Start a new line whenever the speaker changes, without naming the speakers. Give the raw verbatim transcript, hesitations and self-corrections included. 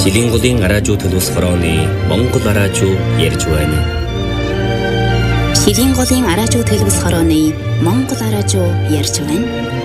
Шилийн голын араажуу төлөвс хорооны Монгол араажуу ярьж байна.
Шилийн голын араажуу төлөвс хорооны Монгол араажуу ярьж байна.